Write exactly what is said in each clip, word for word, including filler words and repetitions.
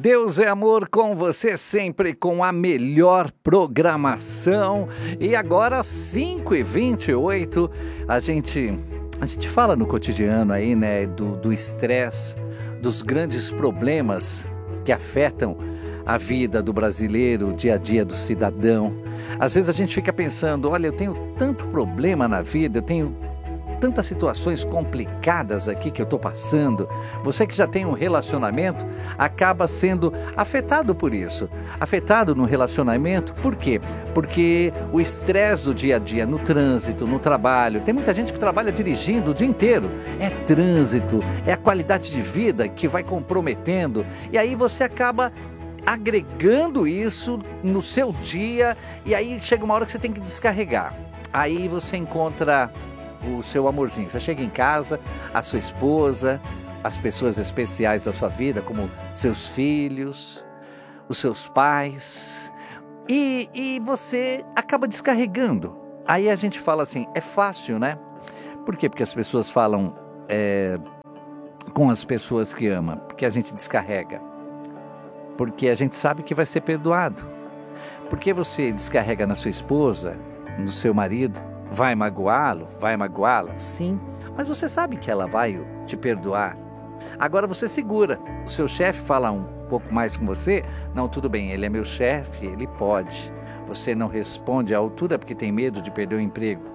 Deus é amor com você sempre com a melhor programação. E agora, cinco e vinte e oito, a gente, a gente fala no cotidiano aí, né, do estresse, dos grandes problemas que afetam a vida do brasileiro, o dia a dia do cidadão. Às vezes a gente fica pensando, olha, eu tenho tanto problema na vida, eu tenho tantas situações complicadas aqui que eu estou passando. Você que já tem um relacionamento acaba sendo afetado por isso. Afetado no relacionamento, por quê? Porque o estresse do dia a dia, no trânsito, no trabalho. Tem muita gente que trabalha dirigindo o dia inteiro. É trânsito, é a qualidade de vida que vai comprometendo. E aí você acaba agregando isso no seu dia e aí chega uma hora que você tem que descarregar. Aí você encontra o seu amorzinho. Você chega em casa, a sua esposa, as pessoas especiais da sua vida, como seus filhos, os seus pais, e, e você acaba descarregando. Aí a gente fala assim, é fácil, né? Por quê? Porque as pessoas falam é, com as pessoas que ama, porque a gente descarrega. Porque a gente sabe que vai ser perdoado. Porque você descarrega na sua esposa, no seu marido, vai magoá-lo? Vai magoá-la? Sim, mas você sabe que ela vai te perdoar. Agora você segura. O seu chefe fala um pouco mais com você? Não, tudo bem, ele é meu chefe, ele pode. Você não responde à altura porque tem medo de perder o emprego.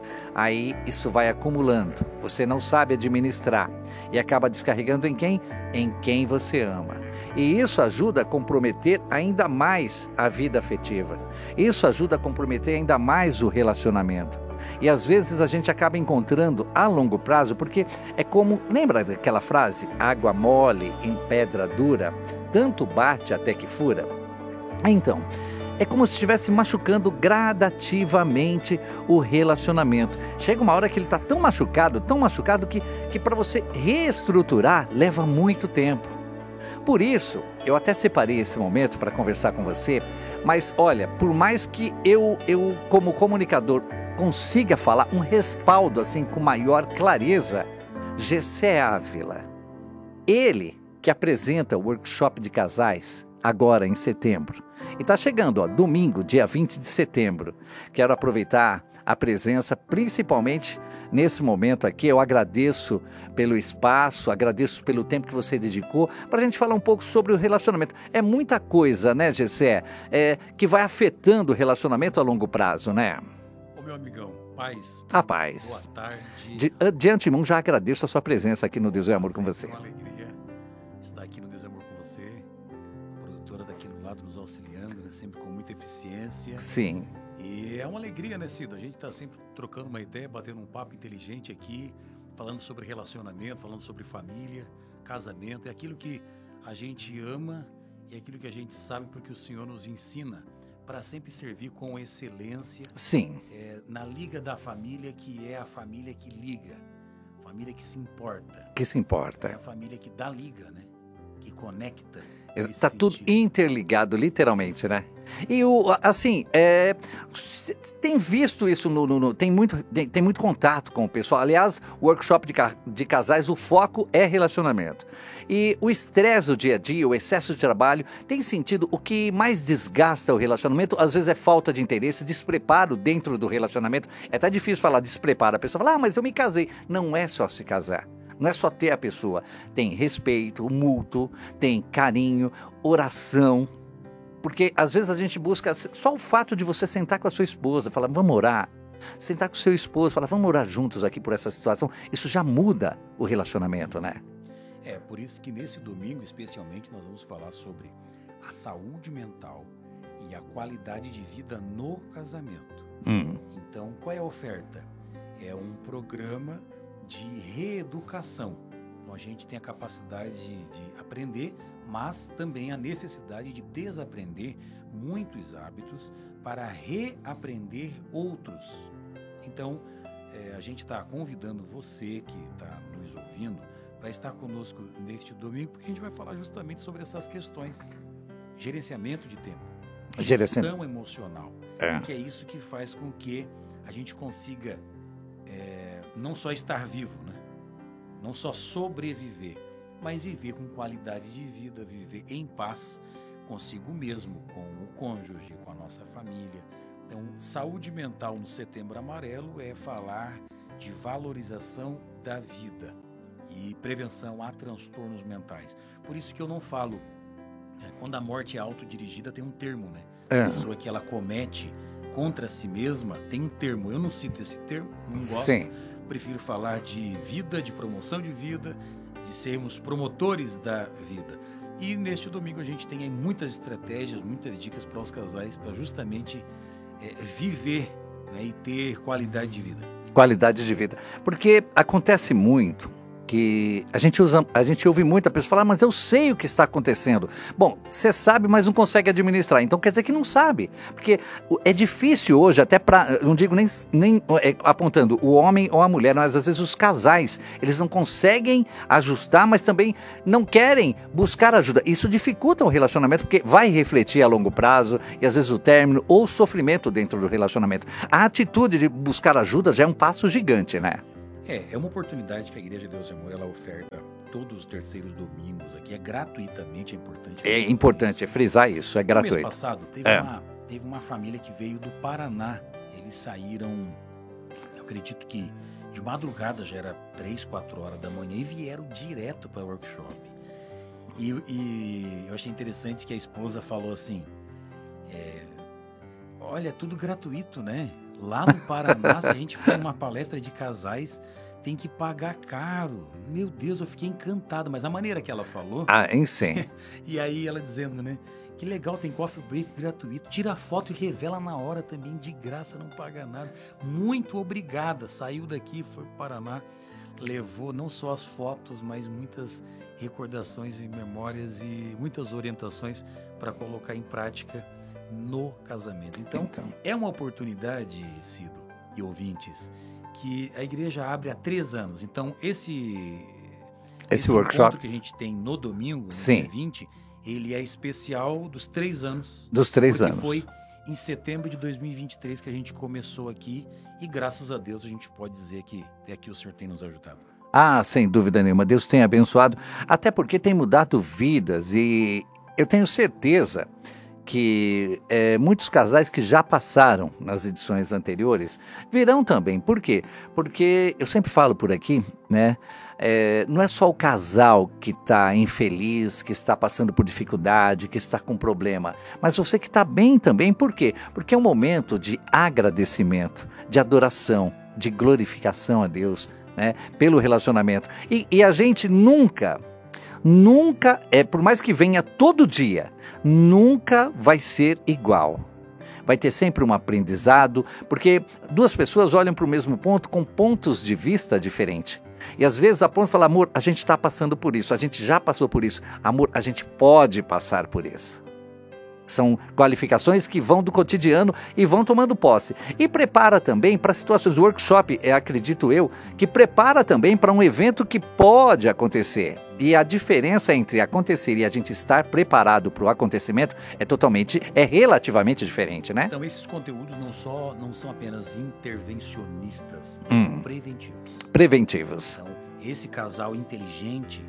Aí isso vai acumulando. Você não sabe administrar e acaba descarregando em quem? Em quem você ama. E isso ajuda a comprometer ainda mais a vida afetiva. Isso ajuda a comprometer ainda mais o relacionamento. E às vezes a gente acaba encontrando a longo prazo, porque é como, lembra daquela frase? Água mole em pedra dura, tanto bate até que fura? Então, é como se estivesse machucando gradativamente o relacionamento. Chega uma hora que ele está tão machucado, tão machucado, que, que para você reestruturar leva muito tempo. Por isso, eu até separei esse momento para conversar com você, mas olha, por mais que eu, eu como comunicador, consiga falar um respaldo assim com maior clareza, Gessé Ávila, ele que apresenta o workshop de casais, agora em setembro. E está chegando, ó, domingo, dia vinte de setembro. Quero aproveitar a presença, principalmente nesse momento aqui. Eu agradeço pelo espaço, agradeço pelo tempo que você dedicou para a gente falar um pouco sobre o relacionamento. É muita coisa, né, Gessé, é, que vai afetando o relacionamento a longo prazo, né? Ô, meu amigão, paz. A paz. Boa tarde. De, de antemão, já agradeço a sua presença aqui no Deus é Amor com você. É uma alegria estar aqui no Deus é Amor com você. A produtora daqui do lado nos auxiliando, né? Sempre com muita eficiência. Sim. E é uma alegria, né, Cido? A gente está sempre trocando uma ideia, batendo um papo inteligente aqui, falando sobre relacionamento, falando sobre família, casamento. É aquilo que a gente ama e é aquilo que a gente sabe porque o Senhor nos ensina para sempre servir com excelência. Sim. É, na liga da família, que é a família que liga, família que se importa. Que se importa. É a família que dá liga, né? Que conecta. Está tudo interligado, literalmente, né? E o, assim, é, tem visto isso, no, no, no, tem, muito, tem, tem muito contato com o pessoal. Aliás, o workshop de, de casais, o foco é relacionamento. E o estresse do dia a dia, o excesso de trabalho, tem sentido o que mais desgasta o relacionamento, às vezes é falta de interesse, despreparo dentro do relacionamento. É até difícil falar despreparo. A pessoa fala, ah, mas eu me casei. Não é só se casar. Não é só ter a pessoa, tem respeito, mútuo, tem carinho, oração. Porque às vezes a gente busca só o fato de você sentar com a sua esposa, falar, vamos orar. Sentar com o seu esposo, falar, vamos orar juntos aqui por essa situação. Isso já muda o relacionamento, né? É, por isso que nesse domingo, especialmente, nós vamos falar sobre a saúde mental e a qualidade de vida no casamento. Hum. Então, qual é a oferta? É um programa de reeducação. Então a gente tem a capacidade de, de aprender, mas também a necessidade de desaprender muitos hábitos para reaprender outros. Então é, a gente está convidando você que está nos ouvindo para estar conosco neste domingo, porque a gente vai falar justamente sobre essas questões. Gerenciamento de tempo, gestão emocional, é. que é isso que faz com que a gente consiga é, não só estar vivo, né? Não só sobreviver, mas viver com qualidade de vida, viver em paz consigo mesmo, com o cônjuge, com a nossa família. Então, saúde mental no Setembro Amarelo é falar de valorização da vida e prevenção a transtornos mentais. Por isso que eu não falo, é, quando a morte é autodirigida tem um termo, né? É. A pessoa que ela comete contra si mesma tem um termo. Eu não cito esse termo, não gosto. Sim. Prefiro falar de vida, de promoção de vida, de sermos promotores da vida. E neste domingo a gente tem aí muitas estratégias, muitas dicas para os casais, para justamente é, viver, né, e ter qualidade de vida. Qualidade de vida. Porque acontece muito que a gente usa, a gente ouve muita pessoa falar, mas eu sei o que está acontecendo. Bom, você sabe, mas não consegue administrar. Então quer dizer que não sabe. Porque é difícil hoje, até para, não digo nem, nem é, apontando o homem ou a mulher, mas às vezes os casais, eles não conseguem ajustar, mas também não querem buscar ajuda. Isso dificulta o relacionamento, porque vai refletir a longo prazo, e às vezes o término ou o sofrimento dentro do relacionamento. A atitude de buscar ajuda já é um passo gigante, né? É, é uma oportunidade que a Igreja Deus e Amor ela oferta todos os terceiros domingos aqui, é gratuitamente, é importante. É importante, é frisar isso, é gratuito. No mês passado, teve, é. uma, teve uma família que veio do Paraná, eles saíram, eu acredito que de madrugada, já era três, quatro horas da manhã, e vieram direto para o workshop. E, e eu achei interessante que a esposa falou assim, é, olha, é tudo gratuito, né? Lá no Paraná, se a gente for numa palestra de casais, tem que pagar caro. Meu Deus, eu fiquei encantado. Mas a maneira que ela falou... Ah, em sim. E aí ela dizendo, né? Que legal, tem coffee break gratuito. Tira foto e revela na hora também, de graça, não paga nada. Muito obrigada. Saiu daqui, foi para o Paraná. Levou não só as fotos, mas muitas recordações e memórias e muitas orientações para colocar em prática no casamento. Então, então, é uma oportunidade, Cido e ouvintes, que a igreja abre há três anos. Então, esse, esse, esse workshop que a gente tem no domingo, no Sim. dia vinte, ele é especial dos três anos. Dos três porque anos. Foi em setembro de dois mil e vinte e três que a gente começou aqui e, graças a Deus, a gente pode dizer que até aqui o Senhor tem nos ajudado. Ah, sem dúvida nenhuma. Deus tem abençoado, até porque tem mudado vidas, e eu tenho certeza que é, muitos casais que já passaram nas edições anteriores virão também. Por quê? Porque eu sempre falo por aqui, né? É, não é só o casal que está infeliz, que está passando por dificuldade, que está com problema, mas você que está bem também. Por quê? Porque é um momento de agradecimento, de adoração, de glorificação a Deus, né? Pelo relacionamento. E, e a gente nunca... Nunca, é por mais que venha todo dia, nunca vai ser igual. Vai ter sempre um aprendizado, porque duas pessoas olham para o mesmo ponto com pontos de vista diferentes. E às vezes apontam e falam, amor, a gente está passando por isso, a gente já passou por isso. Amor, a gente pode passar por isso. São qualificações que vão do cotidiano e vão tomando posse. E prepara também para situações. O workshop, é, acredito eu, que prepara também para um evento que pode acontecer. E a diferença entre acontecer e a gente estar preparado para o acontecimento é totalmente, é relativamente diferente, né? Então esses conteúdos não, só, não são apenas intervencionistas, hum. são preventivos. Preventivos. Então esse casal inteligente,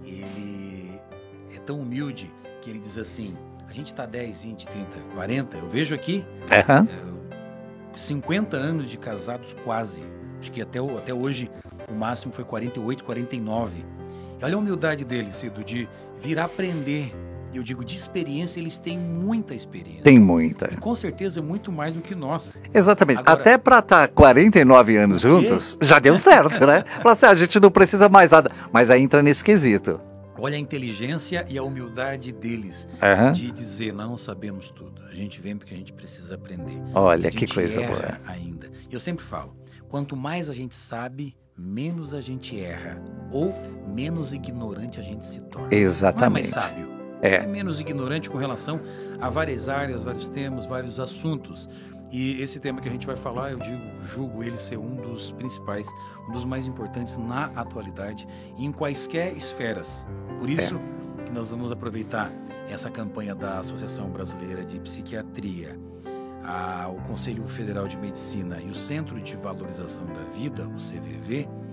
ele é tão humilde que ele diz assim... A gente está dez, vinte, trinta, quarenta, eu vejo aqui uhum. é, cinquenta anos de casados quase. Acho que até, até hoje o máximo foi quarenta e oito, quarenta e nove. E olha a humildade deles, Cido, de vir aprender. Eu digo, de experiência, eles têm muita experiência. Tem muita. E com certeza muito mais do que nós. Exatamente. Agora, até para estar tá quarenta e nove anos juntos, já deu certo, né? Fala assim, a gente não precisa mais nada. Mas aí entra nesse quesito. Olha a inteligência e a humildade deles, uhum. de dizer, não sabemos tudo. A gente vem porque a gente precisa aprender. Olha, que coisa boa. Ainda. Eu sempre falo, quanto mais a gente sabe, menos a gente erra. Ou menos ignorante a gente se torna. Exatamente. Não é mais sábio. É. É menos ignorante com relação a várias áreas, vários temas, vários assuntos. E esse tema que a gente vai falar, eu digo, julgo ele ser um dos principais, um dos mais importantes na atualidade, em quaisquer esferas. Por isso é. que nós vamos aproveitar essa campanha da Associação Brasileira de Psiquiatria, a, o Conselho Federal de Medicina e o Centro de Valorização da Vida, o C V V,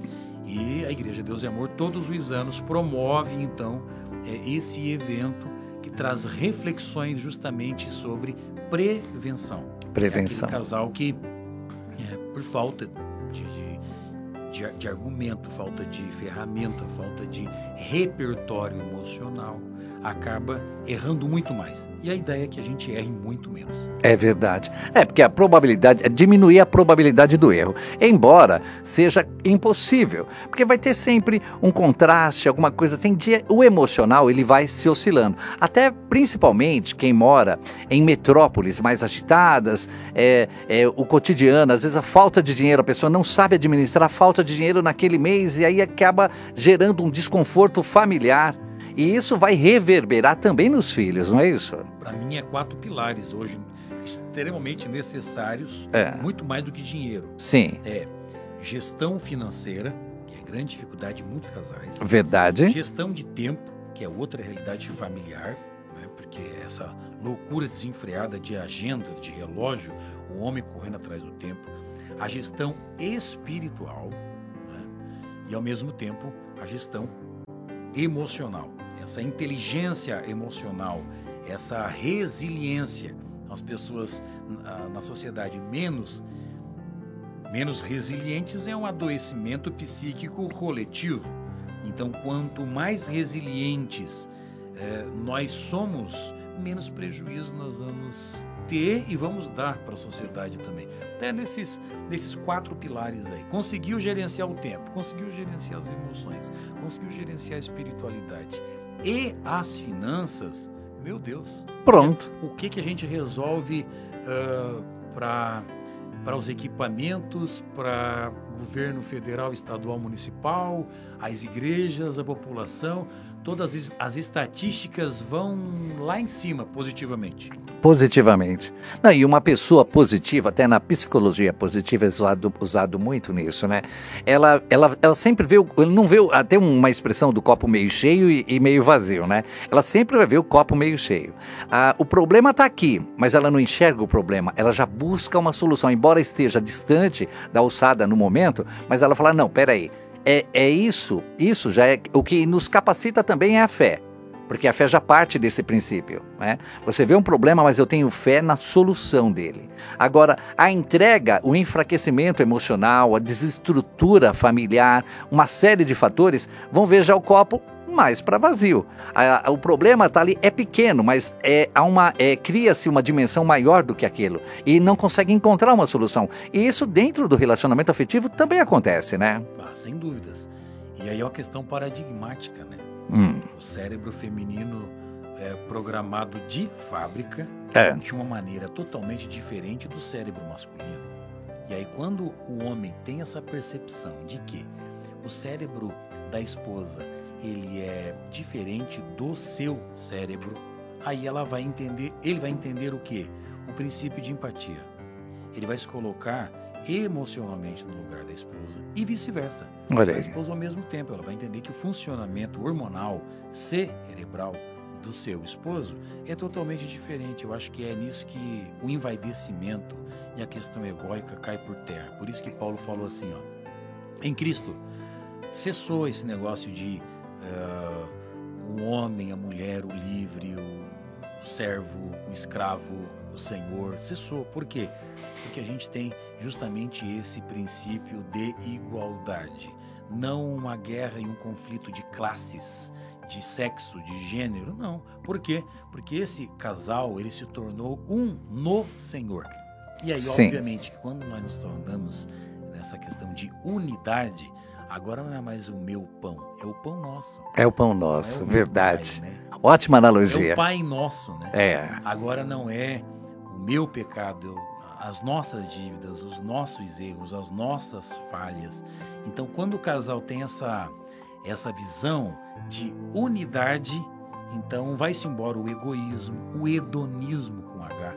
E a Igreja Deus e Amor, todos os anos, promove, então, é, esse evento que traz reflexões justamente sobre prevenção. Prevenção. É aquele casal que, é, por falta de, de, de, de argumento, falta de ferramenta, falta de repertório emocional, acaba errando muito mais. E a ideia é que a gente erre muito menos. É verdade. É, porque a probabilidade, é diminuir a probabilidade do erro, embora seja impossível, porque vai ter sempre um contraste, alguma coisa, tem dia, o emocional ele vai se oscilando, até principalmente quem mora em metrópoles mais agitadas, é, é, o cotidiano, às vezes a falta de dinheiro, a pessoa não sabe administrar a falta de dinheiro naquele mês e aí acaba gerando um desconforto familiar. E isso vai reverberar também nos filhos, não é isso? Para mim, é quatro pilares hoje extremamente necessários, é. muito mais do que dinheiro. Sim. É gestão financeira, que é grande dificuldade de muitos casais. Verdade. Gestão de tempo, que é outra realidade familiar, né? Porque essa loucura desenfreada de agenda, de relógio, o homem correndo atrás do tempo. A gestão espiritual, né? E, ao mesmo tempo, a gestão emocional. Essa inteligência emocional, essa resiliência. As pessoas na sociedade menos, menos resilientes é um adoecimento psíquico coletivo. Então, quanto mais resilientes eh, nós somos, menos prejuízo nós vamos ter e vamos dar para a sociedade também. Até nesses, nesses quatro pilares aí. Conseguiu gerenciar o tempo, conseguiu gerenciar as emoções, conseguiu gerenciar a espiritualidade e as finanças, meu Deus. Pronto. O que, que a gente resolve uh, para para os equipamentos, para governo federal, estadual, municipal, as igrejas, a população, todas as estatísticas vão lá em cima, positivamente. Positivamente. Não, e uma pessoa positiva, até na psicologia positiva é usado, usado muito nisso, né? Ela, ela, ela sempre vê, o, não vê, tem uma expressão do copo meio cheio e, e meio vazio, né? Ela sempre vai ver o copo meio cheio. Ah, o problema está aqui, mas ela não enxerga o problema, ela já busca uma solução, embora esteja distante da alçada no momento, mas ela fala, não, peraí, é, é isso, isso já é, o que nos capacita também é a fé. Porque a fé já parte desse princípio, né? Você vê um problema, mas eu tenho fé na solução dele. Agora, a entrega, o enfraquecimento emocional, a desestrutura familiar, uma série de fatores vão ver já o copo mais para vazio. A, a, o problema está ali, é pequeno, mas é, há uma, é, cria-se uma dimensão maior do que aquilo e não consegue encontrar uma solução. E isso dentro do relacionamento afetivo também acontece, né? Ah, sem dúvidas. E aí é uma questão paradigmática, né? Hum. O cérebro feminino é programado de fábrica é. de uma maneira totalmente diferente do cérebro masculino. E aí quando o homem tem essa percepção de que o cérebro da esposa ele é diferente do seu cérebro, aí ela vai entender, ele vai entender o quê? O princípio de empatia. Ele vai se colocar emocionalmente no lugar da esposa e vice-versa. Olha aí. A esposa, ao mesmo tempo, ela vai entender que o funcionamento hormonal cerebral do seu esposo é totalmente diferente. Eu acho que é nisso que o envaidecimento e a questão egóica cai por terra. Por isso que Paulo falou assim, ó, em Cristo cessou esse negócio de uh, o homem, a mulher, o livre, o, o servo, o escravo, o senhor, cessou. Por quê? Porque a gente tem justamente esse princípio de igualdade. Não uma guerra e um conflito de classes, de sexo, de gênero, não. Por quê? Porque esse casal, ele se tornou um no Senhor. E aí, Sim. obviamente, que quando nós nos tornamos nessa questão de unidade, agora não é mais o meu pão, é o pão nosso. É o pão nosso, é o verdade. Pai, né? Ótima analogia. É o Pai nosso, né? É. Agora não é o meu pecado, as nossas dívidas, os nossos erros, as nossas falhas. Então, quando o casal tem essa, essa visão de unidade, então vai-se embora o egoísmo, o hedonismo com H,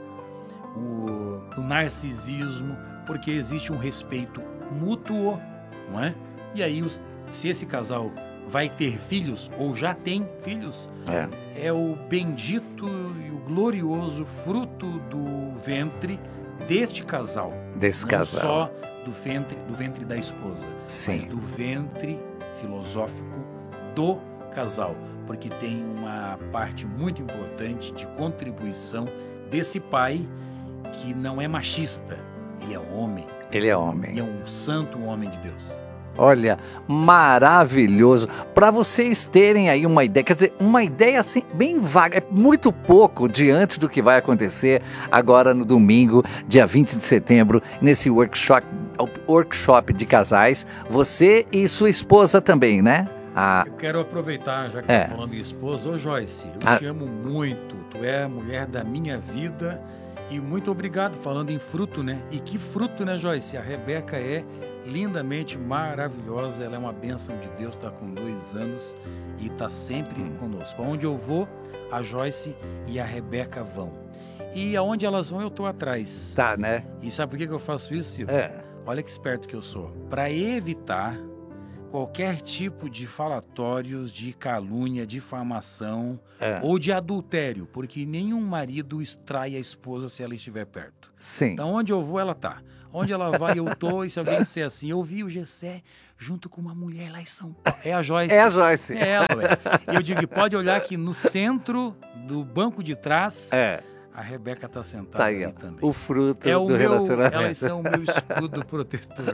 o, o narcisismo, porque existe um respeito mútuo, não é? E aí, se esse casal vai ter filhos ou já tem filhos, é, é o bendito e o glorioso fruto do ventre deste casal. Desse não casal. só do ventre, do ventre da esposa, Sim. mas do ventre filosófico do casal, porque tem uma parte muito importante de contribuição desse pai que não é machista, ele é homem. Ele é homem. E é um santo homem de Deus. Olha, maravilhoso. Para vocês terem aí uma ideia, quer dizer, uma ideia assim bem vaga, é muito pouco diante do que vai acontecer agora no domingo, dia vinte de setembro, nesse workshop, workshop de casais. Você e sua esposa também, né? A... Eu quero aproveitar, já que é. estou falando de esposa. Ô Joyce, eu a... te amo muito, tu é a mulher da minha vida. E muito obrigado, falando em fruto, né? E que fruto, né, Joyce? A Rebeca é lindamente maravilhosa, ela é uma bênção de Deus, está com dois anos e está sempre hum. conosco. Onde eu vou, a Joyce e a Rebeca vão. E aonde elas vão, eu estou atrás. Tá, né? E sabe por que eu faço isso, Ciro? É. Olha que esperto que eu sou. Para evitar qualquer tipo de falatórios, de calúnia, difamação é. ou de adultério, porque nenhum marido trai a esposa se ela estiver perto. Sim. Então, onde eu vou, ela tá. Onde ela vai, eu tô. E se alguém disser assim, eu vi o Gessé junto com uma mulher lá em São Paulo. É a Joyce. É a Joyce. É ela, ué. E eu digo, pode olhar que no centro do banco de trás... É. A Rebeca está sentada tá aí, aí também. O fruto é do o meu, relacionamento. Elas são o meu escudo protetor.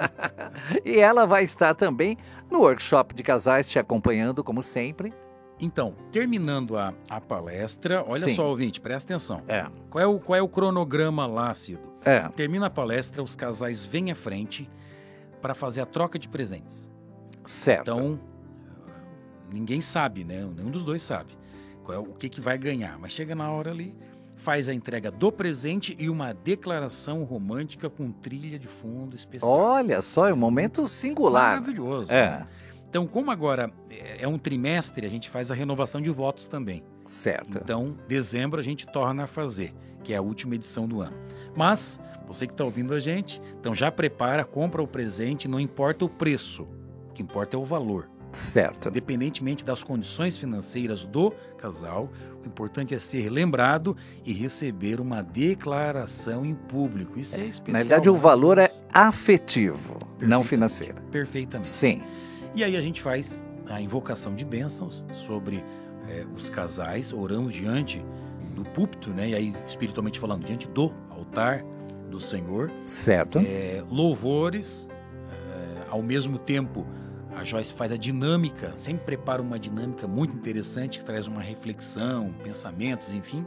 E ela vai estar também no workshop de casais, te acompanhando, como sempre. Então, terminando a, a palestra, olha Sim. só, ouvinte, presta atenção. É. Qual é o, qual é o cronograma lá, Cido? É. Termina a palestra, os casais vêm à frente para fazer a troca de presentes. Certo. Então, ninguém sabe, né? Nenhum dos dois sabe qual é o que, que vai ganhar. Mas chega na hora ali, faz a entrega do presente e uma declaração romântica com trilha de fundo especial. Olha só, é um momento singular. Maravilhoso. É. Né? Então, como agora é um trimestre, a gente faz a renovação de votos também. Certo. Então, dezembro a gente torna a fazer, que é a última edição do ano. Mas, você que está ouvindo a gente, então já prepara, compra o presente, não importa o preço, o que importa é o valor. Certo. Independentemente das condições financeiras do casal, o importante é ser lembrado e receber uma declaração em público. Isso é, é especial. Na verdade, o valor é afetivo, não financeiro. Perfeitamente. Sim. E aí a gente faz a invocação de bênçãos sobre é, os casais, oramos diante do púlpito, né? E aí, espiritualmente falando, diante do altar do Senhor. Certo. É, louvores, é, ao mesmo tempo... A Joyce faz a dinâmica, sempre prepara uma dinâmica muito interessante, que traz uma reflexão, pensamentos, enfim.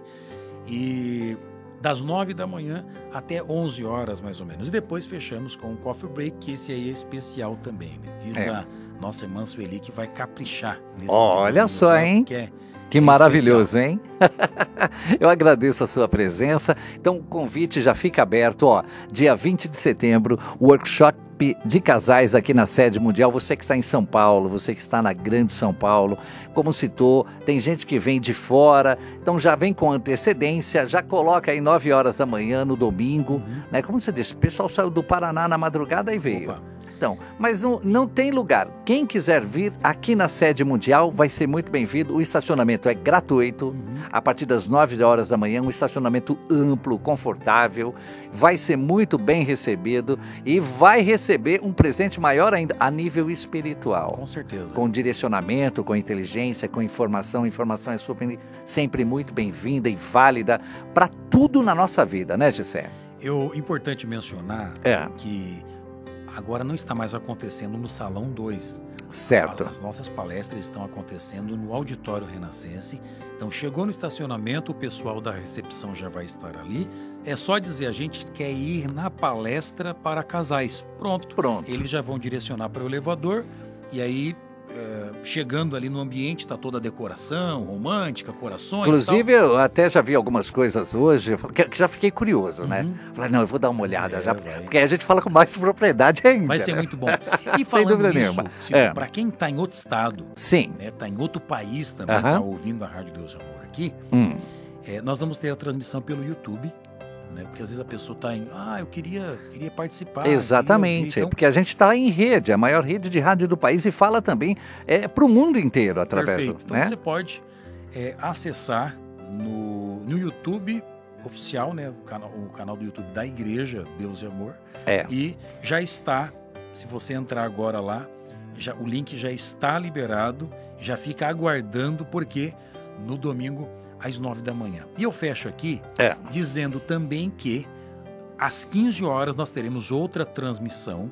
E das nove da manhã até onze horas, mais ou menos. E depois fechamos com o coffee break, que esse aí é especial também, né? Diz é. a nossa irmã Sueli que vai caprichar. Nesse Olha só, hein? Que, é, que é maravilhoso, especial. Hein? Eu agradeço a sua presença. Então o convite já fica aberto, ó. Dia vinte de setembro, workshop de casais aqui na sede mundial. Você que está em São Paulo, você que está na Grande São Paulo, como citou, tem gente que vem de fora, então já vem com antecedência, já coloca aí nove horas da manhã no domingo, uhum. né? Como você disse, o pessoal saiu do Paraná na madrugada e veio. Opa. Então, mas não, não tem lugar. Quem quiser vir aqui na sede mundial vai ser muito bem-vindo. O estacionamento é gratuito, uhum. a partir das nove horas da manhã, um estacionamento amplo, confortável, vai ser muito bem recebido e vai receber um presente maior ainda a nível espiritual. Com certeza. Com direcionamento, com inteligência, com informação. Informação é super, sempre muito bem-vinda e válida para tudo na nossa vida, né, Gessé? Eu, importante mencionar é. que agora não está mais acontecendo no Salão dois. Certo. As nossas palestras estão acontecendo no Auditório Renascense. Então, chegou no estacionamento, o pessoal da recepção já vai estar ali. É só dizer, a gente quer ir na palestra para casais. Pronto. Pronto. Eles já vão direcionar para o elevador e aí... É, chegando ali no ambiente, está toda a decoração romântica, corações. Inclusive, tal. eu até já vi algumas coisas hoje, que já fiquei curioso, uhum. né? Falei, não, eu vou dar uma olhada é, já, vai. porque aí a gente fala com mais propriedade ainda. Vai ser muito bom. E sem dúvida isso, nenhuma. Tipo, é. Para quem está em outro estado, sim, está né, em outro país também, está uhum. ouvindo a Rádio Deus e Amor aqui, hum. é, nós vamos ter a transmissão pelo YouTube. Né? Porque às vezes a pessoa está em, ah, eu queria, queria participar. Exatamente, queria... Então... porque a gente está em rede, a maior rede de rádio do país e fala também é, para o mundo inteiro através Perfeito. do... Então né? você pode é, acessar no, no YouTube, oficial, né? O canal, o canal do YouTube da Igreja Deus e Amor. É. E já está, se você entrar agora lá, já, o link já está liberado, já fica aguardando, porque no domingo, às nove da manhã. E eu fecho aqui É. dizendo também que às quinze horas nós teremos outra transmissão.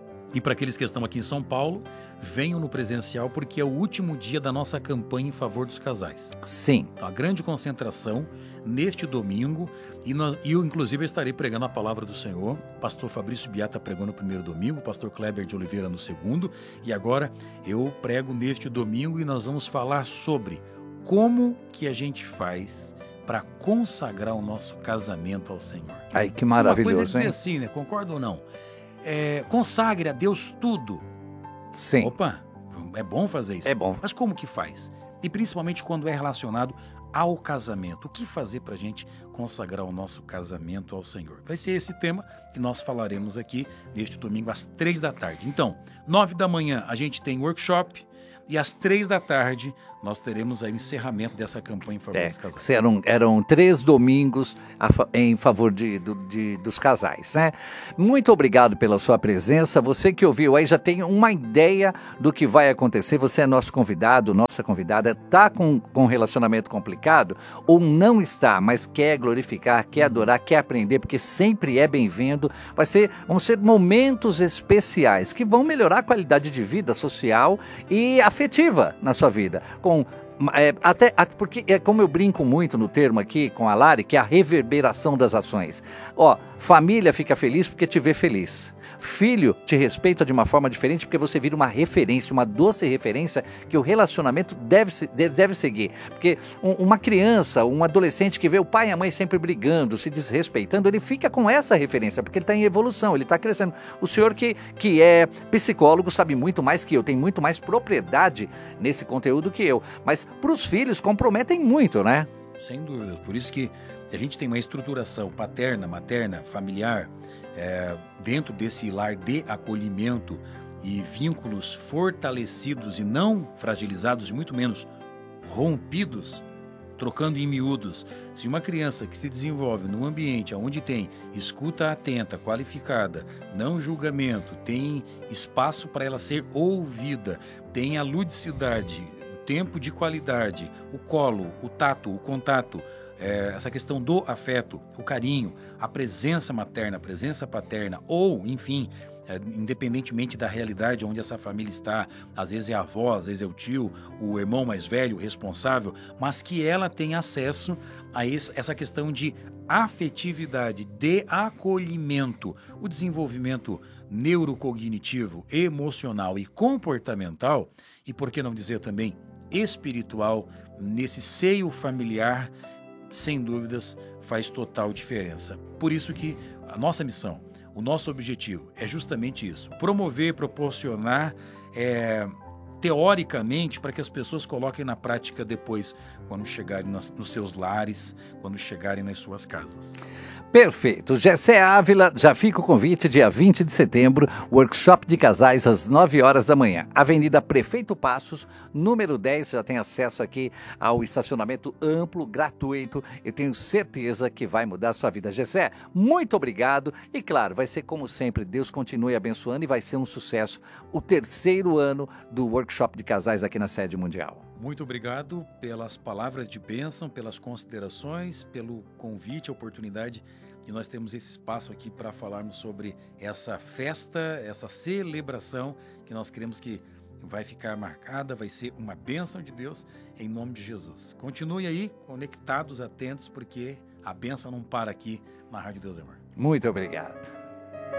E para aqueles que estão aqui em São Paulo, venham no presencial, porque é o último dia da nossa campanha em favor dos casais. Sim. Então, a grande concentração neste domingo, e nós, eu inclusive estarei pregando a palavra do Senhor. Pastor Fabrício Biata pregou no primeiro domingo, pastor Kleber de Oliveira no segundo, e agora eu prego neste domingo, e nós vamos falar sobre como que a gente faz para consagrar o nosso casamento ao Senhor. Ai, que Uma maravilhoso, coisa é dizer hein? assim, né? Concorda ou não? É, consagre a Deus tudo. Sim. Opa, é bom fazer isso. É bom. Mas como que faz? E principalmente quando é relacionado ao casamento. O que fazer para a gente consagrar o nosso casamento ao Senhor? Vai ser esse tema que nós falaremos aqui neste domingo às três da tarde. Então, nove da manhã a gente tem workshop, e às três da tarde nós teremos aí o encerramento dessa campanha em favor É, dos casais. eram, eram três domingos a fa- em favor de, do- de- dos casais, né? Muito obrigado pela sua presença. Você que ouviu aí já tem uma ideia do que vai acontecer. Você é nosso convidado, nossa convidada. Está com, com um relacionamento complicado ou não está, mas quer glorificar, quer adorar, quer aprender, porque sempre é bem-vindo. Vai ser, vão ser momentos especiais que vão melhorar a qualidade de vida social e afetiva na sua vida. Com É, até a- porque é como eu brinco muito no termo aqui com a Lari, que é a reverberação das ações. Ó, família fica feliz porque te vê feliz. Filho te respeita de uma forma diferente porque você vira uma referência, uma doce referência que o relacionamento deve, se- deve, deve seguir. Porque um- uma criança, um adolescente que vê o pai e a mãe sempre brigando, se desrespeitando, ele fica com essa referência, porque ele está em evolução, ele está crescendo. O senhor que, que é psicólogo sabe muito mais que eu, tem muito mais propriedade nesse conteúdo que eu. Mas para os filhos comprometem muito, né? Sem dúvida. Por isso que a gente tem uma estruturação paterna, materna, familiar, é, dentro desse lar de acolhimento e vínculos fortalecidos e não fragilizados, e muito menos rompidos, trocando em miúdos. Se uma criança que se desenvolve num ambiente onde tem escuta atenta, qualificada, não julgamento, tem espaço para ela ser ouvida, tem a ludicidade, o tempo de qualidade, o colo, o tato, o contato, é, essa questão do afeto, o carinho, a presença materna, a presença paterna, ou, enfim, é, independentemente da realidade onde essa família está, às vezes é a avó, às vezes é o tio, o irmão mais velho, o responsável, mas que ela tem acesso a esse, essa questão de afetividade, de acolhimento, o desenvolvimento neurocognitivo, emocional e comportamental, e por que não dizer também espiritual, nesse seio familiar, sem dúvidas, faz total diferença. Por isso que a nossa missão, o nosso objetivo é justamente isso, promover, proporcionar, é, teoricamente, para que as pessoas coloquem na prática depois, quando chegarem nas, nos seus lares, quando chegarem nas suas casas. Perfeito. Gessé Ávila, já fica o convite, dia vinte de setembro, workshop de casais às nove horas da manhã. Avenida Prefeito Passos, número dez, já tem acesso aqui ao estacionamento amplo, gratuito. Eu tenho certeza que vai mudar a sua vida. Gessé, muito obrigado. E claro, vai ser como sempre, Deus continue abençoando e vai ser um sucesso o terceiro ano do workshop de casais aqui na sede mundial. Muito obrigado pelas palavras de bênção, pelas considerações, pelo convite, a oportunidade de nós termos esse espaço aqui para falarmos sobre essa festa, essa celebração que nós queremos que vai ficar marcada, vai ser uma bênção de Deus, em nome de Jesus. Continue aí, conectados, atentos, porque a bênção não para aqui na Rádio Deus é Amor. Muito obrigado.